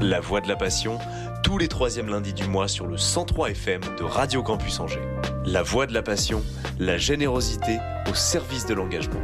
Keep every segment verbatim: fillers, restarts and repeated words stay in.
La Voix de la Passion, tous les troisièmes lundis du mois sur le cent trois F M de Radio Campus Angers. La Voix de la Passion, la générosité au service de l'engagement.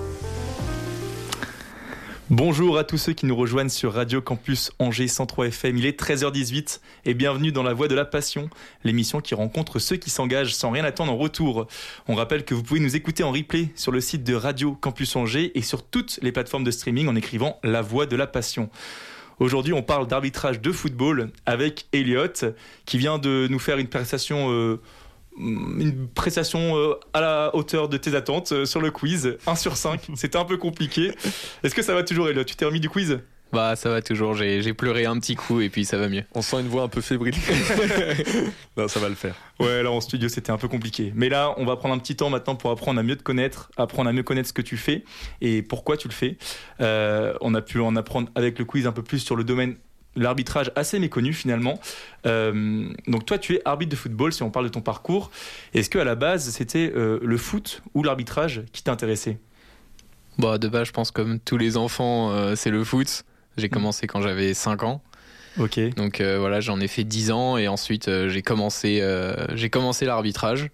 Bonjour à tous ceux qui nous rejoignent sur Radio Campus Angers cent trois F M. Il est treize heures dix-huit et bienvenue dans La Voix de la Passion, l'émission qui rencontre ceux qui s'engagent sans rien attendre en retour. On rappelle que vous pouvez nous écouter en replay sur le site de Radio Campus Angers et sur toutes les plateformes de streaming en écrivant La Voix de la Passion. Aujourd'hui, on parle d'arbitrage de football avec Elliot qui vient de nous faire une prestation... Euh, une prestation euh, à la hauteur de tes attentes euh, sur le quiz, un sur cinq, c'était un peu compliqué. Est-ce que ça va toujours, Elliot ? Tu t'es remis du quiz ? Bah ça va toujours, j'ai, j'ai pleuré un petit coup et puis ça va mieux. On sent une voix un peu fébrile. Non, ça va le faire. Ouais, là en studio c'était un peu compliqué. Mais là, on va prendre un petit temps maintenant pour apprendre à mieux te connaître, apprendre à mieux connaître ce que tu fais et pourquoi tu le fais. Euh, on a pu en apprendre avec le quiz un peu plus sur le domaine l'arbitrage assez méconnu finalement. Euh, donc toi tu es arbitre de football si on parle de ton parcours. Est-ce qu'à la base c'était euh, le foot ou l'arbitrage qui t'intéressait ? Bah de base je pense comme tous les enfants euh, c'est le foot. J'ai commencé quand j'avais cinq ans. Ok. Donc euh, voilà, j'en ai fait dix ans et ensuite euh, j'ai commencé euh, j'ai commencé l'arbitrage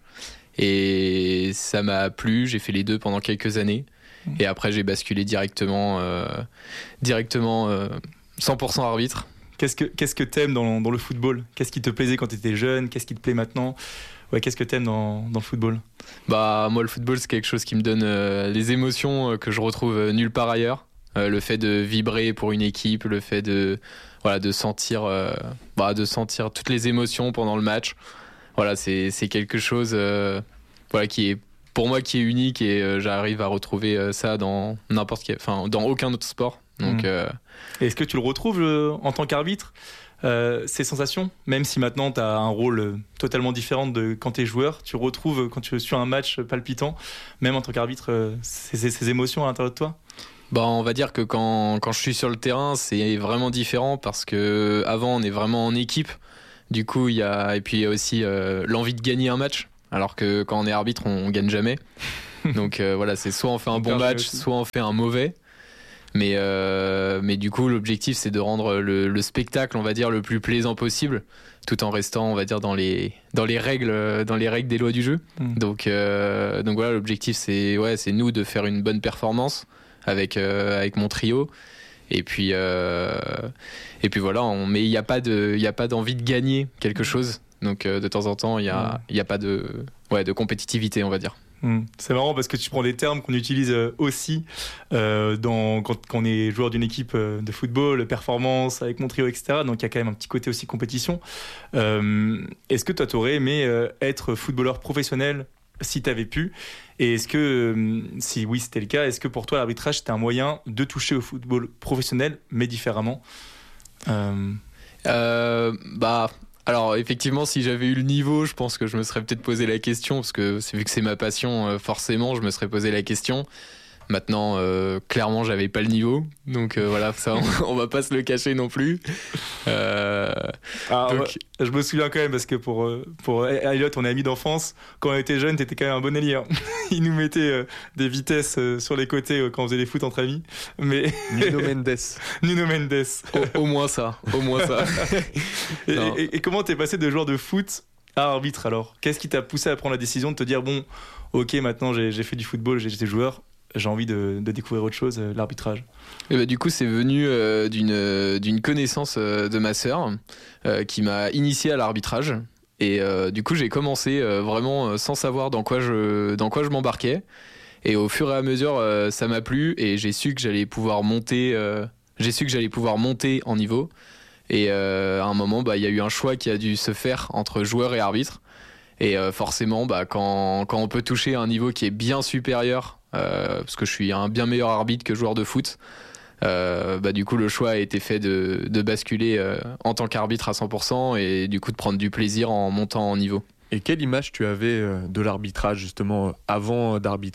et ça m'a plu, j'ai fait les deux pendant quelques années et après j'ai basculé directement euh, directement euh, cent pour cent arbitre. Qu'est-ce que, qu'est-ce que t'aimes dans, dans le football ? Qu'est-ce qui te plaisait quand t'étais jeune ? Qu'est-ce qui te plaît maintenant ? Ouais, qu'est-ce que t'aimes dans, dans le football ? Bah, moi, le football, c'est quelque chose qui me donne euh, les émotions euh, que je retrouve euh, nulle part ailleurs. Euh, le fait de vibrer pour une équipe, le fait de, voilà, de, sentir, euh, bah, de sentir toutes les émotions pendant le match. Voilà, c'est, c'est quelque chose euh, voilà, qui est, pour moi, qui est unique et euh, j'arrive à retrouver euh, ça dans n'importe quel, enfin, dans aucun autre sport. Donc, mmh. euh... Est-ce que tu le retrouves euh, en tant qu'arbitre, euh, ces sensations ? Même si maintenant tu as un rôle euh, totalement différent de quand tu es joueur, tu retrouves, quand tu es sur un match palpitant, même en tant qu'arbitre, euh, ces, ces émotions à l'intérieur de toi ? Bah, on va dire que quand, quand je suis sur le terrain, c'est vraiment différent parce que avant on est vraiment en équipe. Du coup, il y a, et puis il y a aussi euh, l'envie de gagner un match, alors que quand on est arbitre, on, on gagne jamais. Donc euh, voilà, c'est soit on fait un bon match, soit on fait un mauvais. Mais, euh, mais du coup, l'objectif, c'est de rendre le, le spectacle, on va dire, le plus plaisant possible, tout en restant, on va dire, dans les, dans les règles, dans les règles des lois du jeu. Mmh. Donc, euh, donc voilà, l'objectif, c'est, ouais, c'est nous de faire une bonne performance avec, euh, avec mon trio. Et puis, euh, et puis voilà, on, mais il n'y a pas de, il n'y a pas d'envie de gagner quelque chose. Donc, euh, de temps en temps, il n'y a, il n'y a pas de, ouais, de compétitivité, on va dire. Mmh. C'est marrant parce que tu prends des termes qu'on utilise aussi euh, dans, quand, quand on est joueur d'une équipe de football, performance, avec mon trio, et cetera. Donc il y a quand même un petit côté aussi compétition. Euh, est-ce que toi, tu aurais aimé euh, être footballeur professionnel si tu avais pu ? Et est-ce que, euh, si oui, c'était le cas, est-ce que pour toi, l'arbitrage, c'était un moyen de toucher au football professionnel, mais différemment ? euh... Euh, bah... Alors effectivement, si j'avais eu le niveau, je pense que je me serais peut-être posé la question, parce que c'est, vu que c'est ma passion, forcément, je me serais posé la question. Maintenant, euh, clairement, j'avais pas le niveau, donc euh, voilà, ça, on, on va pas se le cacher non plus. Euh, ah, donc... ouais, je me souviens quand même parce que pour pour Elliot, on est amis d'enfance. Quand on était jeune, t'étais quand même un bon allié. Hein. Il nous mettait euh, des vitesses euh, sur les côtés euh, quand on faisait des foot entre amis. Mais Nuno Mendes. Nuno Mendes. Au, au moins ça, au moins ça. et, et, et comment t'es passé de joueur de foot à arbitre alors ? Qu'est-ce qui t'a poussé à prendre la décision de te dire bon, ok, maintenant j'ai, j'ai fait du football, j'ai été joueur. J'ai envie de, de découvrir autre chose, euh, l'arbitrage. Et bah, du coup, c'est venu euh, d'une, euh, d'une connaissance euh, de ma sœur euh, qui m'a initié à l'arbitrage. Et euh, du coup, j'ai commencé euh, vraiment euh, sans savoir dans quoi, je, dans quoi je m'embarquais. Et au fur et à mesure, euh, ça m'a plu et j'ai su que j'allais pouvoir monter, euh, j'ai su que j'allais pouvoir monter en niveau. Et euh, à un moment, bah, y a eu un choix qui a dû se faire entre joueur et arbitre. Et euh, forcément, bah, quand, quand on peut toucher un niveau qui est bien supérieur, Euh, parce que je suis un bien meilleur arbitre que joueur de foot, euh, bah, du coup le choix a été fait de, de basculer euh, en tant qu'arbitre à cent pour cent et du coup de prendre du plaisir en montant en niveau. Et quelle image tu avais de l'arbitrage justement avant d'arbitrer ?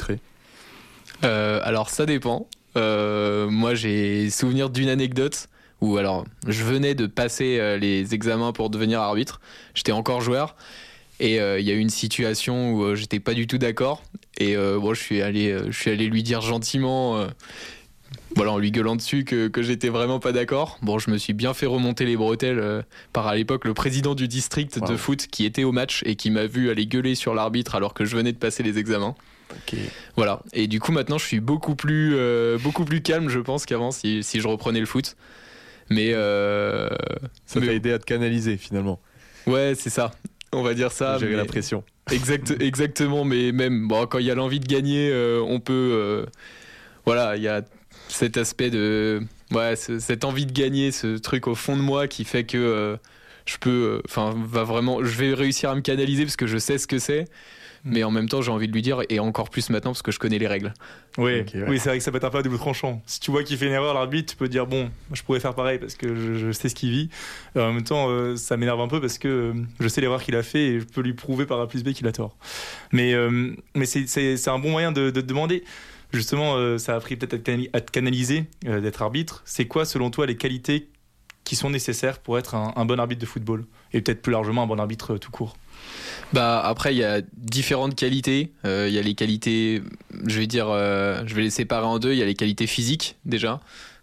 euh, Alors ça dépend. Euh, moi j'ai souvenir d'une anecdote où alors je venais de passer euh, les examens pour devenir arbitre, j'étais encore joueur. Et il euh, y a eu une situation où euh, j'étais pas du tout d'accord. Et euh, bon, je suis allé, euh, je suis allé lui dire gentiment, euh, voilà, en lui gueulant dessus que, que j'étais vraiment pas d'accord. Bon, je me suis bien fait remonter les bretelles euh, par à l'époque le président du district wow. de foot qui était au match et qui m'a vu aller gueuler sur l'arbitre alors que je venais de passer les examens. Okay. Voilà. Et du coup, maintenant, je suis beaucoup plus, euh, beaucoup plus calme, je pense, qu'avant si, si je reprenais le foot. Mais euh, ça mais... t'a aidé à te canaliser finalement. Ouais, c'est ça. On va dire ça. Gérer mais... la pression. Exact, exactement. Mais même bon, quand il y a l'envie de gagner, euh, on peut. Euh, voilà, il y a cet aspect de ouais ce, cette envie de gagner, ce truc au fond de moi qui fait que euh, je peux enfin euh, va vraiment je vais réussir à me canaliser parce que je sais ce que c'est, mais en même temps j'ai envie de lui dire, et encore plus maintenant parce que je connais les règles. Oui, okay, ouais. oui, c'est vrai que ça peut être un peu à double tranchant. Si tu vois qu'il fait une erreur, l'arbitre, tu peux dire bon, je pourrais faire pareil parce que je, je sais ce qu'il vit. Alors, en même temps, euh, ça m'énerve un peu parce que euh, je sais l'erreur qu'il a fait et je peux lui prouver par A plus B qu'il a tort. Mais euh, mais c'est c'est c'est un bon moyen de, de te demander. Justement, euh, ça a appris peut-être à te canaliser, euh, d'être arbitre. C'est quoi, selon toi, les qualités qui sont nécessaires pour être un, un bon arbitre de football et peut-être plus largement un bon arbitre euh, tout court? Bah après, il y a différentes qualités. Il euh, y a les qualités, je vais dire, euh, je vais les séparer en deux. Il y a les qualités physiques déjà.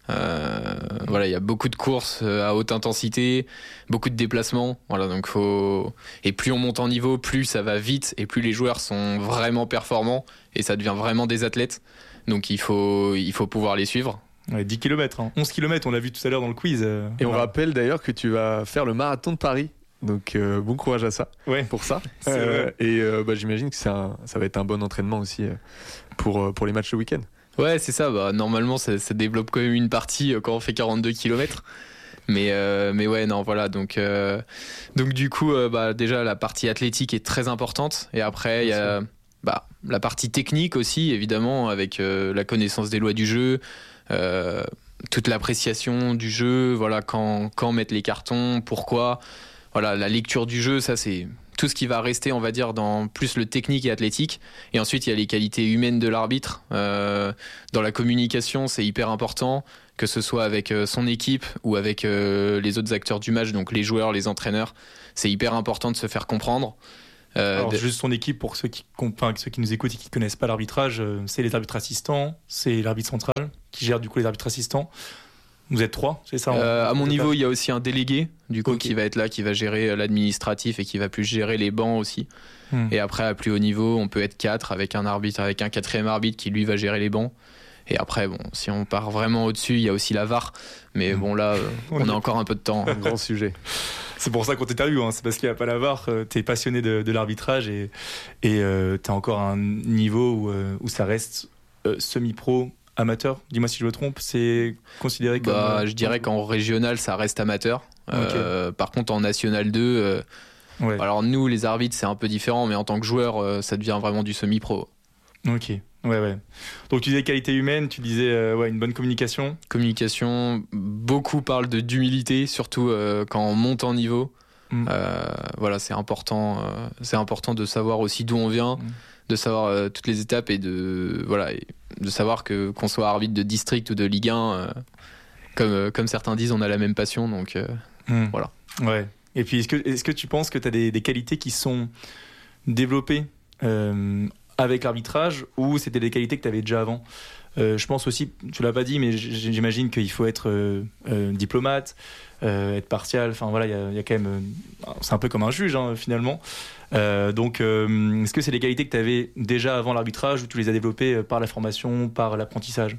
Euh, voilà, il y a beaucoup de courses à haute intensité, beaucoup de déplacements. Voilà, donc faut. Et plus on monte en niveau, plus ça va vite et plus les joueurs sont vraiment performants et ça devient vraiment des athlètes. Donc il faut, il faut pouvoir les suivre. Ouais, dix kilomètres, hein. onze kilomètres, on l'a vu tout à l'heure dans le quiz. Euh, et on voilà. rappelle d'ailleurs que tu vas faire le marathon de Paris. Donc euh, bon courage à ça, ouais. pour ça. Euh, et euh, bah, j'imagine que c'est un, ça va être un bon entraînement aussi pour, pour les matchs le week-end. Ouais, c'est ça. Bah, normalement, ça, ça développe quand même une partie quand on fait quarante-deux kilomètres. Mais, euh, mais ouais, non, voilà. Donc, euh, donc du coup, euh, bah, déjà, la partie athlétique est très importante. Et après, il y a bah, la partie technique aussi, évidemment, avec euh, la connaissance des lois du jeu, euh, toute l'appréciation du jeu, voilà, quand, quand mettre les cartons, pourquoi. Voilà, la lecture du jeu, ça, c'est tout ce qui va rester, on va dire, dans plus le technique et athlétique. Et ensuite, il y a les qualités humaines de l'arbitre. Euh, dans la communication, c'est hyper important, que ce soit avec son équipe ou avec euh, les autres acteurs du match, donc les joueurs, les entraîneurs. C'est hyper important de se faire comprendre. Euh, Alors, de... juste son équipe, pour ceux qui, enfin, ceux qui nous écoutent et qui ne connaissent pas l'arbitrage, c'est les arbitres assistants, c'est l'arbitre central qui gère du coup les arbitres assistants. Vous êtes trois, c'est ça? euh, À mon niveau, il y a aussi un délégué, du coup, okay. qui va être là, qui va gérer l'administratif et qui va plus gérer les bancs aussi. Hmm. Et après, à plus haut niveau, on peut être quatre avec un arbitre, avec un quatrième arbitre qui lui va gérer les bancs. Et après, bon, si on part vraiment au-dessus, il y a aussi la V A R. Mais hmm. bon, là, euh, on a encore un peu de temps. Un grand sujet. C'est pour ça qu'on t'interviewe, hein. C'est parce qu'il n'y a pas la V A R. Euh, t'es passionné de, de l'arbitrage et, et euh, t'as encore un niveau où, euh, où ça reste euh, semi-pro. Amateur, dis-moi si je me trompe, c'est considéré comme... Bah, euh, je dirais qu'en régional, ça reste amateur. Okay. Euh, par contre, en national deux, euh, ouais. alors nous, les arbitres, c'est un peu différent, mais en tant que joueur, euh, ça devient vraiment du semi-pro. Ok, ouais, ouais. Donc tu disais qualité humaine, tu disais euh, ouais, une bonne communication. Communication, beaucoup parlent de, d'humilité, surtout euh, quand on monte en niveau. Mm. Euh, voilà, c'est important, euh, c'est important de savoir aussi d'où on vient, mm. de savoir euh, toutes les étapes et de... Voilà, et, de savoir que qu'on soit arbitre de district ou de Ligue un, euh, comme, euh, comme certains disent, on a la même passion, donc euh, mmh. voilà. Ouais. Et puis, est-ce que, est-ce que tu penses que tu as des, des qualités qui sont développées euh, avec l'arbitrage ou c'était des qualités que tu avais déjà avant? euh, Je pense aussi, tu l'as pas dit, mais j'imagine qu'il faut être euh, euh, diplomate, euh, être partial, enfin voilà, il y a, y a quand même... Euh, c'est un peu comme un juge, hein, finalement. Euh, donc, euh, est-ce que c'est des qualités que tu avais déjà avant l'arbitrage ou tu les as développées par la formation, par l'apprentissage?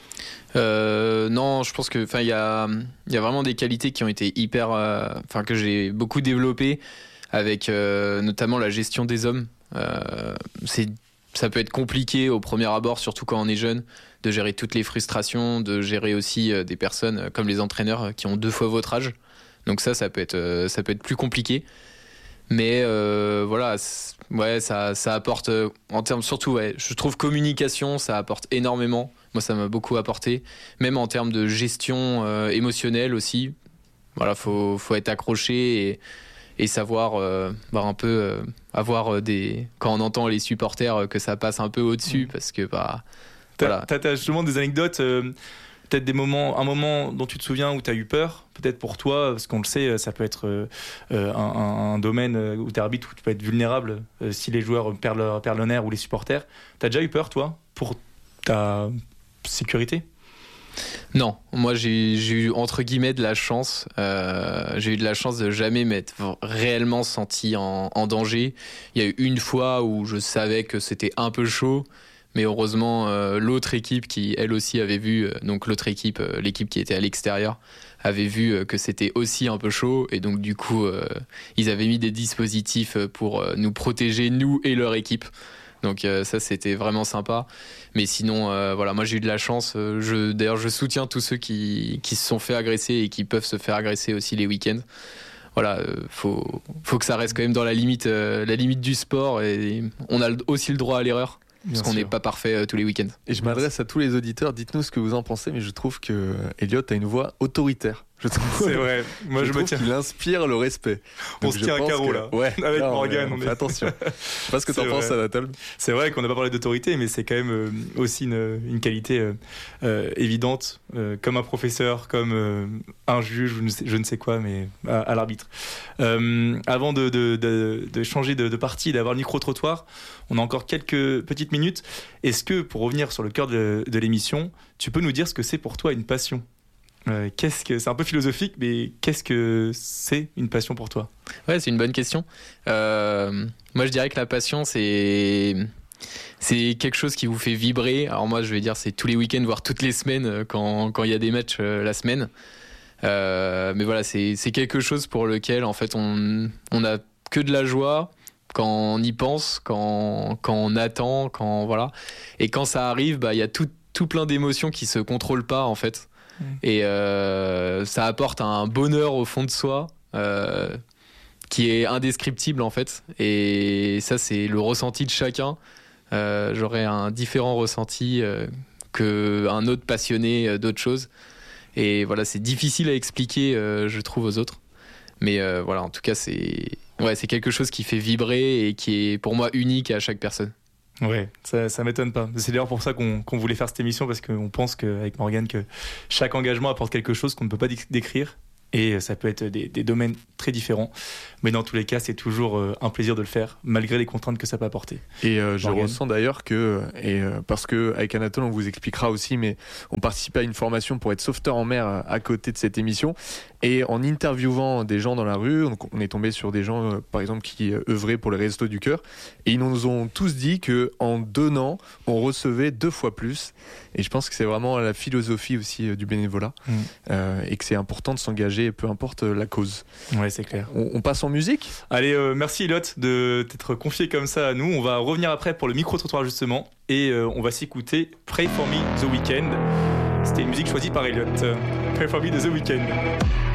euh, Non, je pense que, enfin, il y a, il y a vraiment des qualités qui ont été hyper, enfin, euh, que j'ai beaucoup développées avec euh, notamment la gestion des hommes. Euh, c'est, ça peut être compliqué au premier abord, surtout quand on est jeune, de gérer toutes les frustrations, de gérer aussi euh, des personnes comme les entraîneurs qui ont deux fois votre âge. Donc ça, ça peut être, euh, ça peut être plus compliqué. Mais euh, voilà, ouais, ça, ça apporte euh, en termes surtout, ouais, je trouve communication, ça apporte énormément. Moi, ça m'a beaucoup apporté, même en termes de gestion euh, émotionnelle aussi. Voilà, faut, faut être accroché et, et savoir, euh, voir un peu, euh, avoir des, quand on entend les supporters, que ça passe un peu au-dessus, parce que bah, t'as, voilà. T'as, t'as justement des anecdotes. Euh... Peut-être des moments, un moment dont tu te souviens où tu as eu peur, peut-être pour toi, parce qu'on le sait, ça peut être euh, un, un, un domaine où tu es arbitre, où tu peux être vulnérable euh, si les joueurs perdent leur, perdent leur nerf ou les supporters. Tu as déjà eu peur, toi, pour ta sécurité? Non, moi j'ai, j'ai eu entre guillemets de la chance. Euh, j'ai eu de la chance de jamais m'être réellement senti en, en danger. Il y a eu une fois où je savais que c'était un peu chaud, mais heureusement euh, l'autre équipe qui elle aussi avait vu, euh, donc l'autre équipe, euh, l'équipe qui était à l'extérieur, avait vu euh, que c'était aussi un peu chaud et donc du coup euh, ils avaient mis des dispositifs pour euh, nous protéger nous et leur équipe. Donc euh, ça c'était vraiment sympa. Mais sinon euh, voilà, moi j'ai eu de la chance. Euh, je, d'ailleurs je soutiens tous ceux qui, qui se sont fait agresser et qui peuvent se faire agresser aussi les week-ends. Voilà, euh, faut, faut que ça reste quand même dans la limite, euh, la limite du sport et on a aussi le droit à l'erreur. Bien parce sûr. Qu'on n'est pas parfait euh, tous les week-ends. Et je m'adresse à tous les auditeurs, dites-nous ce que vous en pensez, mais je trouve que Elliot a une voix autoritaire. Je trouve, c'est vrai, moi je, je me tiens. qu'il inspire le respect. Donc on se tient à carreau que... là, ouais, avec là, Morgane. On, on fait attention. Je sais pas ce que t'en penses, Anatole. C'est vrai qu'on n'a pas parlé d'autorité, mais c'est quand même euh, aussi une, une qualité euh, euh, évidente, euh, comme un professeur, comme euh, un juge, je ne sais, je ne sais quoi, mais à, à l'arbitre. Euh, avant de, de, de, de changer de, de partie, d'avoir le micro-trottoir, on a encore quelques petites minutes. Est-ce que, pour revenir sur le cœur de, de l'émission, tu peux nous dire ce que c'est pour toi une passion ? Euh, qu'est-ce que c'est un peu philosophique, mais qu'est-ce que c'est une passion pour toi ? Ouais, c'est une bonne question. Euh, moi, je dirais que la passion, c'est c'est quelque chose qui vous fait vibrer. Alors moi, je vais dire, c'est tous les week-ends, voire toutes les semaines, quand quand il y a des matchs euh, la semaine. Euh, mais voilà, c'est c'est quelque chose pour lequel en fait on on a que de la joie quand on y pense, quand quand on attend, quand voilà. Et quand ça arrive, bah il y a tout tout plein d'émotions qui se contrôlent pas en fait. Et euh, ça apporte un bonheur au fond de soi euh, qui est indescriptible en fait. Et ça, c'est le ressenti de chacun. Euh, j'aurais un différent ressenti euh, qu'un autre passionné d'autre chose. Et voilà, c'est difficile à expliquer, euh, je trouve, aux autres. Mais euh, voilà, en tout cas, c'est, ouais, c'est quelque chose qui fait vibrer et qui est pour moi unique à chaque personne. Ouais, ça, ça m'étonne pas. C'est d'ailleurs pour ça qu'on, qu'on voulait faire cette émission, parce qu'on pense qu'avec Morgane que chaque engagement apporte quelque chose qu'on ne peut pas décrire. Et ça peut être des, des domaines très différents. Mais dans tous les cas, c'est toujours euh, un plaisir de le faire, malgré les contraintes que ça peut apporter. Et euh, je ressens d'ailleurs que, et euh, parce qu'avec Anatole, on vous expliquera aussi, mais on participe à une formation pour être sauveteur en mer à, à côté de cette émission. Et en interviewant des gens dans la rue, on, on est tombé sur des gens, euh, par exemple, qui euh, œuvraient pour les Restos du Cœur. Et ils nous ont tous dit qu'en donnant, on recevait deux fois plus. Et je pense que c'est vraiment la philosophie aussi euh, du bénévolat. Mmh. Euh, et que c'est important de s'engager, peu importe la cause. Ouais, c'est clair. On, on passe en musique ? Allez, euh, merci Elliot de t'être confié comme ça à nous. On va revenir après pour le micro-trottoir justement. Et euh, on va s'écouter Pray For Me The Weeknd. C'était une musique choisie par Elliot. Pray For Me de The Weeknd.